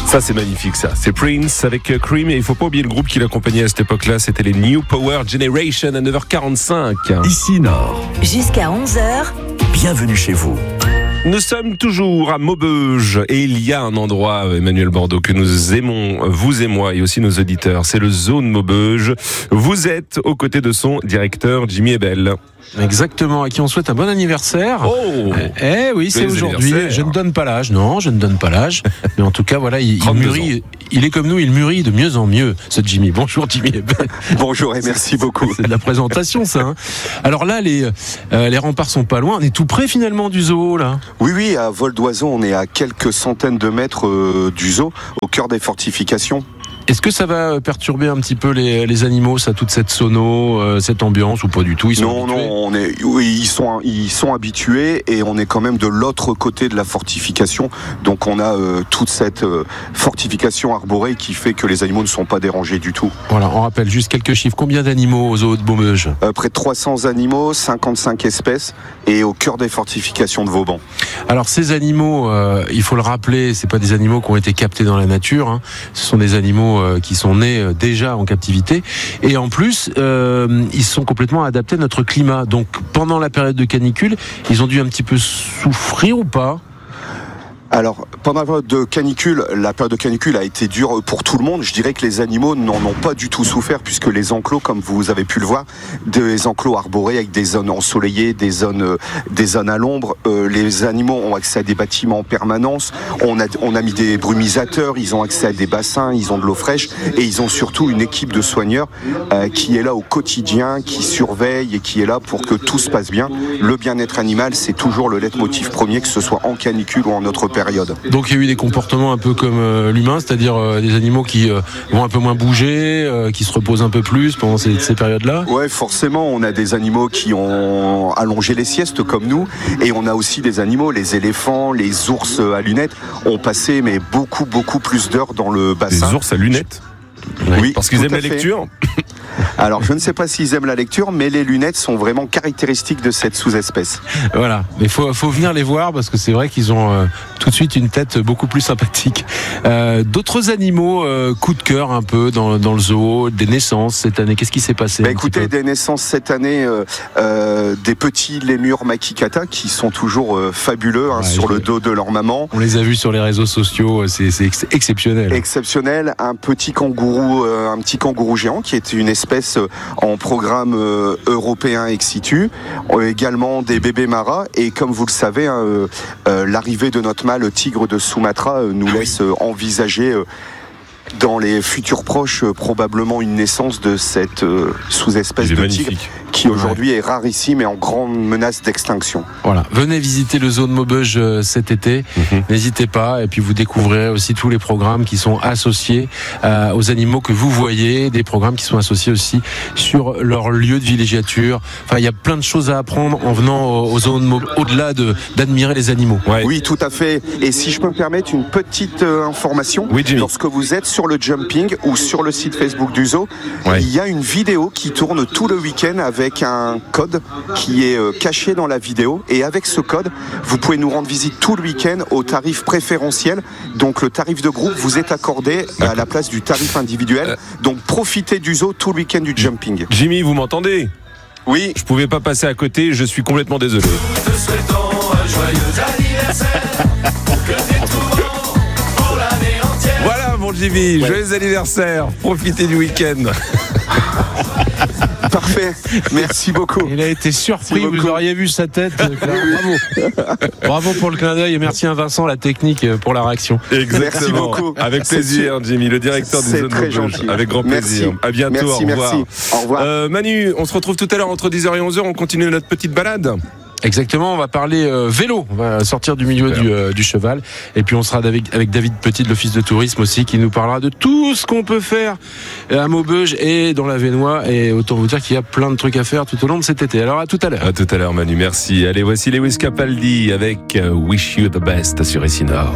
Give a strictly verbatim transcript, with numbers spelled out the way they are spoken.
Ça c'est magnifique ça, c'est Prince avec Cream et il faut pas oublier le groupe qui l'accompagnait à cette époque-là, c'était les New Power Generation à neuf heures quarante-cinq. Ici Nord. Jusqu'à onze heures. Bienvenue chez vous. Nous sommes toujours à Maubeuge et il y a un endroit, Emmanuel Bordeaux, que nous aimons, vous et moi et aussi nos auditeurs, c'est le Zoo de Maubeuge. Vous êtes aux côtés de son directeur Jimmy Ebel. Exactement, à qui on souhaite un bon anniversaire. Oh Eh oui, c'est aujourd'hui. Je ne donne pas l'âge, non, je ne donne pas l'âge. Mais en tout cas, voilà, il, il mûrit. Il est comme nous, il mûrit de mieux en mieux, ce Jimmy. Bonjour Jimmy Ebel. Bonjour et merci beaucoup. C'est de la présentation, ça. Hein. Alors là, les, euh, les remparts sont pas loin. On est tout près finalement du zoo, là. Oui, oui, à vol d'oiseau, on est à quelques centaines de mètres euh, du zoo, au cœur des fortifications. Est-ce que ça va perturber un petit peu les, les animaux, ça, toute cette sono, euh, cette ambiance, ou pas du tout? Ils sont Non, habitués non, on est, oui, ils sont, ils sont habitués et on est quand même de l'autre côté de la fortification. Donc on a euh, toute cette euh, fortification arborée qui fait que les animaux ne sont pas dérangés du tout. Voilà, on rappelle juste quelques chiffres. Combien d'animaux au zoo de Maubeuge? euh, Près de trois cents animaux, cinquante-cinq espèces et au cœur des fortifications de Vauban. Alors ces animaux, euh, il faut le rappeler, c'est pas des animaux qui ont été captés dans la nature. Hein. Ce sont des animaux qui sont nés déjà en captivité et en plus euh, ils sont complètement adaptés à notre climat. Donc pendant la période de canicule, ils ont dû un petit peu souffrir ou pas? Alors, pendant la période de canicule, la période de canicule a été dure pour tout le monde. Je dirais que les animaux n'en ont pas du tout souffert puisque les enclos, comme vous avez pu le voir, des enclos arborés avec des zones ensoleillées, des zones, euh, des zones à l'ombre. Euh, les animaux ont accès à des bâtiments en permanence. On a, on a mis des brumisateurs, ils ont accès à des bassins, ils ont de l'eau fraîche et ils ont surtout une équipe de soigneurs euh, qui est là au quotidien, qui surveille et qui est là pour que tout se passe bien. Le bien-être animal, c'est toujours le leitmotiv premier, que ce soit en canicule ou en autre période. Donc il y a eu des comportements un peu comme euh, l'humain, c'est-à-dire euh, des animaux qui euh, vont un peu moins bouger, euh, qui se reposent un peu plus pendant ces, ces périodes-là? Ouais, forcément, on a des animaux qui ont allongé les siestes comme nous, et on a aussi des animaux, les éléphants, les ours à lunettes, ont passé mais beaucoup beaucoup plus d'heures dans le bassin. Les ours à lunettes? Oui, parce qu'ils aiment la lecture. Alors, je ne sais pas s'ils aiment la lecture, mais les lunettes sont vraiment caractéristiques de cette sous-espèce. Voilà, mais il faut, faut venir les voir parce que c'est vrai qu'ils ont euh, tout de suite une tête beaucoup plus sympathique. Euh, d'autres animaux, euh, coup de cœur un peu dans, dans le zoo, des naissances cette année, qu'est-ce qui s'est passé? Bah écoutez, des naissances cette année, euh, euh, des petits lémurs makikata qui sont toujours euh, fabuleux hein, ouais, sur je... le dos de leur maman. On les a vus sur les réseaux sociaux, c'est, c'est ex- exceptionnel. Exceptionnel, un petit kangourou, euh, un petit kangourou géant qui est une espèce en programme euh, européen ex situ, euh, également des bébés maras et comme vous le savez, hein, euh, euh, l'arrivée de notre mâle tigre de Sumatra euh, nous laisse euh, envisager euh, dans les futurs proches euh, probablement une naissance de cette euh, sous-espèce de magnifique. tigre qui aujourd'hui ouais. est rarissime et en grande menace d'extinction. Voilà, venez visiter le zoo de Maubeuge euh, cet été, mm-hmm. n'hésitez pas, et puis vous découvrirez aussi tous les programmes qui sont associés euh, aux animaux que vous voyez, des programmes qui sont associés aussi sur leur lieu de villégiature. Enfin, il y a plein de choses à apprendre en venant au, au zoo de Maubeuge, au-delà de, d'admirer les animaux. Ouais. Oui, tout à fait. Et si je peux me permettre une petite euh, information, oui, lorsque vous êtes sur le jumping ou sur le site Facebook du zoo, ouais. il y a une vidéo qui tourne tout le week-end avec avec un code qui est euh, caché dans la vidéo et avec ce code vous pouvez nous rendre visite tout le week-end au tarif préférentiel, donc le tarif de groupe vous est accordé à la place du tarif individuel, donc profitez du zoo tout le week-end du jumping. Jimmy, vous m'entendez? Oui. Je pouvais pas passer à côté, je suis complètement désolé. Nous te souhaitons un joyeux anniversaire pour que t'aies tout bon pour l'année entière. Voilà mon Jimmy, ouais. Joyeux anniversaire, profitez du week-end. Parfait, merci beaucoup. Il a été surpris, vous auriez vu sa tête. Bravo. Bravo pour le clin d'œil et merci à Vincent, la technique, pour la réaction. Exactement. Merci beaucoup. Avec plaisir, Jimmy, le directeur du Zoo de Maubeuge. Avec grand plaisir. Merci. À bientôt, merci, au revoir. Merci. Au revoir. Euh, Manu, on se retrouve tout à l'heure entre dix heures et onze heures, on continue notre petite balade. Exactement, on va parler euh, vélo, on va sortir du milieu du, euh, du cheval et puis on sera avec, avec David Petit de l'Office de tourisme aussi qui nous parlera de tout ce qu'on peut faire à Maubeuge et dans la Vénois et autant vous dire qu'il y a plein de trucs à faire tout au long de cet été. Alors à tout à l'heure. À tout à l'heure Manu, merci. Allez, voici Lewis Capaldi avec Wish You the Best sur Ici Nord.